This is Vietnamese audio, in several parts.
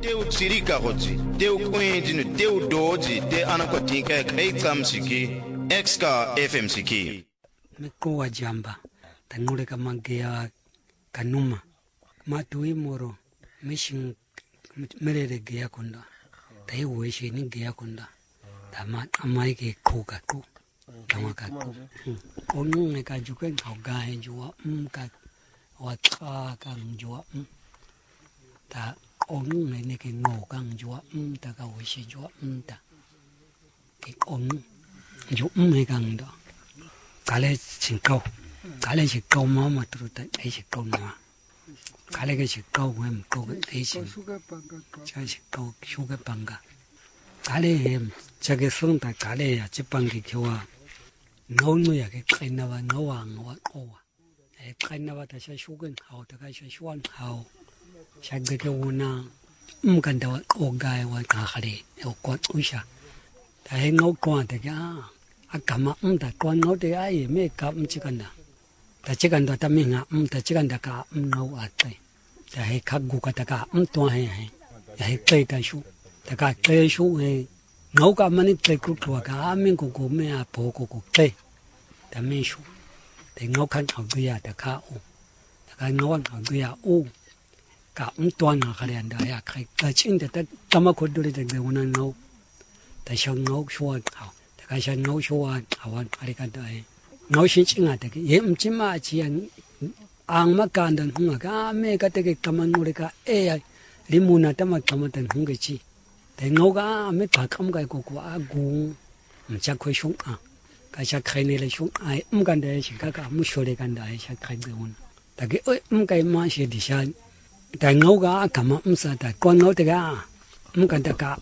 Teu tsirika hoji, teu kwenjinu, teu doji, te anakotinka kai tsamsiki, exka FM siki. Meko wa jamba, tanure kama gea kanuma. Matui moro, mishin merere gea konda. Tai uweshi ni gea konda. Tama amai ke koka ko. Tama ka ko. Onu neka juke ngauga jua ka waka ka jua ta onu ne ke ngoga jua ta ka uweshi jua ta. Ke onu ju me kang do. Kale chingkau. Kale chingkau mama truta ai chingkau ma. Kale ke chingkau wem ko ai ching. Cha chingkau shuga panga. Kale hem chage sungta kale ya chipangi kyowa. Ngonu ya ke kainawa ngawa ngawa owa. E kainawa ta sha shugen hao ta ka sha shuan hao. Sha ke wona mkanda wa ogai wa kahare e ko usha. Ta he ngau ko ta ka akama ta ko ngau te ai me ka chikanda. Ta chikanda ta minga ta chikanda ka ngau ate. Ta he khagu ka ta ka to he. Ta he kai ka shu. Ta ka kai shu he ngau ka mani te ku to ka min ko ko me a po ko ko te. Ta me shu. Te ngau kan au ya ta ka o. Ta ka ngau au ya o. Ka to na ka le anda ya kai ka chin ta ta ma ko do le te wona ngau. Ta sha ngau shu ka. Ta sha ngau shu awan ari ka dai. Ngau shin chinga ta ke ye mchima chi ang ma kan dan hunga ka me ka te ke kaman no le ka e limuna ta ma kaman tan hunga chi. Te ngau ka me ka kam ka ko ko a gu mcha khoi shung a. Ka sha khai ne le shung ai kan da shi ka mu sho le kan da sha khai de won. Ta ke oi kai ma shi di sha. Ta ngau ka kama sa ta ko ngau te ka kan ta ka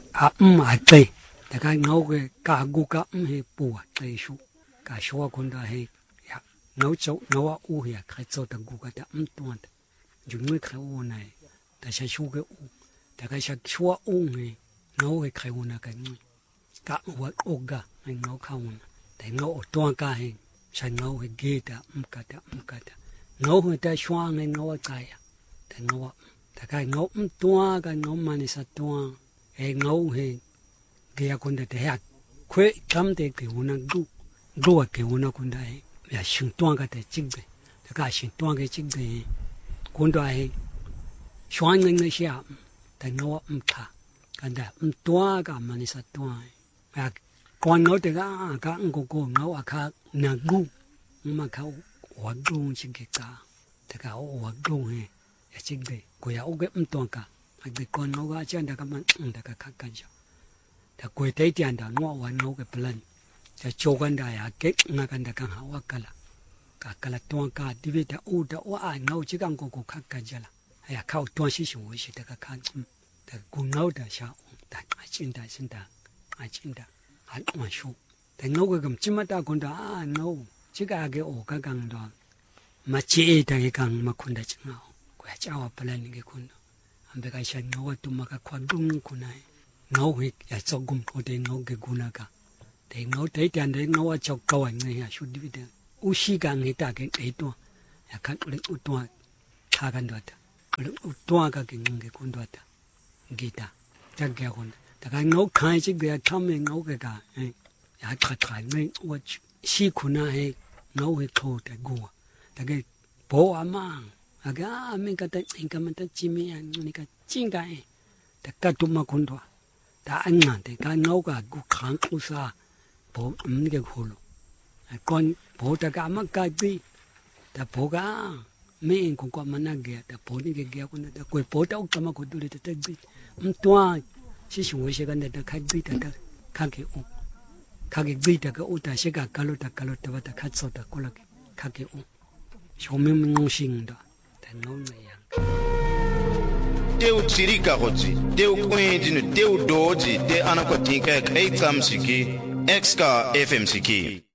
a te. Ta ka ngau ke ka gu ka he pu a te shu. Ka shu kon da he ya ngau chau ngau u ya khai chau ta gu ka ta tuan. Ju ngai khai u nai. Ta sha shu ke u. Ta ka sha shu u ngai ngau ke khai u na ka ngai. Ka wa oga ngau ka u. Ta ngau tuan ka he sha ngau he ge ta ka ta. Ngau he ta shwa ngai ngau ka ya. Ta ngau ta ka ngau tuan ka ngau mani sa tuan. He ngau he ge ya kon da te ha. Kwe kam te ke u na gu. Gu ke u na kon da he. Ya shin tuan ka te ching be. Ta ka shin tuan ke ching be. Kon da he shwa ngai sha. Ta ngau ka. Kan da tuan ka mani sa tuan. Ya con ngau te ka ko ngau ka na gu. Ma ka wa gu ching ke ka. Ta ka wa gu he. Ya ching be. Ko ya o ke tuan ka. A ke con ngau ka chan da ka man da ka ka ja. Ta ko te tian da no wa ngau ke plan. Ta cho kan da ya ke nga kan da ka ha wa kala. Ka kala tuan ka di ve ta o da wa ngau chi kan ko ka ja la. Ya ka tuan shi shi wo shi ta ka kan. Ta ku ngau da sha ta a chin da sin da. A chin da. A ma shu. Ta ngau ke gam chi ma ta kon da ngau. Chi ka ke o ka kan da. Ma chi ta ke kan ma kun da chi ngau. Ko ya cha wa plan ni ke kun. Ambe ka sha ngau tu ma ka kwa dung ku nai. Ngau he ya cho gum ko te ngau ke guna ka. Te ngau te tian de ngau a cho ka wa ngai ya shu di de. U shi ka ngai ta ke ai to. Ya kan u le u to ka kan do ta. U to ka ke ngai ke kun do ta. Gita. Ta ke kun. Ta ka ngau khai chi ge tham me ngau ke ka. Ya kha kha ngai u shi ku na he ngau he ko ta gu. Ta ke bo a ma. Aga me ka ta ka man ta chi me ya ni ka ching ka e. Ta ka tu ma kun do. Ta anh ngàn thì cái ngấu cả cú kháng cú sa bố cái hồ lô con bố ta cả mắc cái gì ta bố cả mấy anh cũng có mà năng ghé ta bố những cái ghé con ta quay bố ta cũng có con đôi ta gì tua chỉ dùng cái cái này ta khai gì ta khai cái gì ta cái ta sẽ cả calo ta và ta khai sốt ta có là khai cái số mình ngon xinh đó ta ngon này Teu tsirika hoji, teu kwenjinu, teu doji, te anakotinka kai tsamsiki, exka FM siki.